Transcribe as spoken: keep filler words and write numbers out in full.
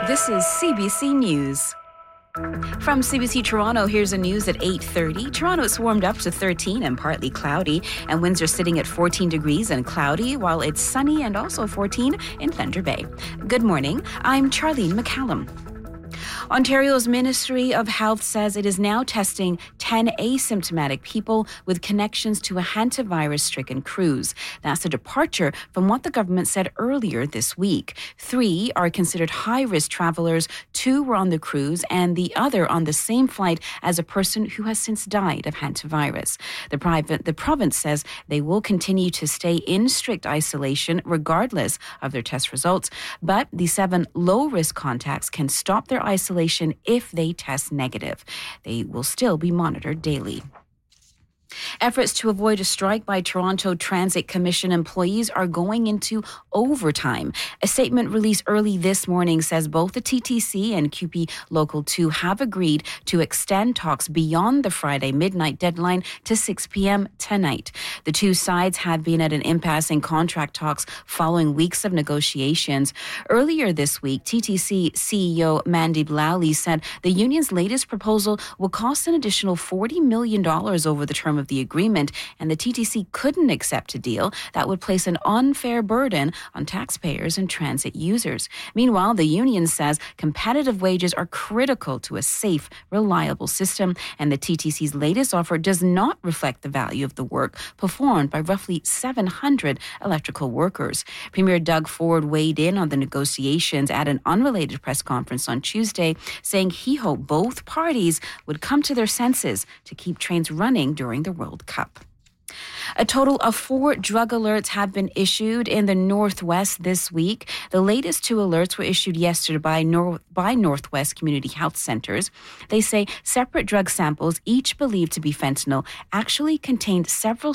This is C B C News. From C B C Toronto, here's the news at eight thirty. Toronto is warmed up to thirteen and partly cloudy, and winds are sitting at fourteen degrees and cloudy, while it's sunny and also fourteen in Thunder Bay. Good morning. I'm Charlene McCallum. Ontario's Ministry of Health says it is now testing ten asymptomatic people with connections to a hantavirus-stricken cruise. That's a departure from what the government said earlier this week. Three are considered high-risk travelers, two were on the cruise, and the other on the same flight as a person who has since died of hantavirus. The, private, the province says they will continue to stay in strict isolation regardless of their test results, but the seven low-risk contacts can stop their isolation if they test negative. They will still be monitored daily. Efforts to avoid a strike by Toronto Transit Commission employees are going into overtime. A statement released early this morning says both the T T C and Q P Local two have agreed to extend talks beyond the Friday midnight deadline to six p.m. tonight. The two sides have been at an impasse in contract talks following weeks of negotiations. Earlier this week, T T C C E O Mandeep Lally said the union's latest proposal will cost an additional forty million dollars over the term of the agreement, and the T T C couldn't accept a deal that would place an unfair burden on taxpayers and transit users. Meanwhile, the union says competitive wages are critical to a safe, reliable system, and the T T C's latest offer does not reflect the value of the work performed by roughly seven hundred electrical workers. Premier Doug Ford weighed in on the negotiations at an unrelated press conference on Tuesday, saying he hoped both parties would come to their senses to keep trains running during the World Cup. A total of four drug alerts have been issued in the Northwest this week. The latest two alerts were issued yesterday by, Nor- by Northwest Community Health Centers. They say separate drug samples, each believed to be fentanyl, actually contained several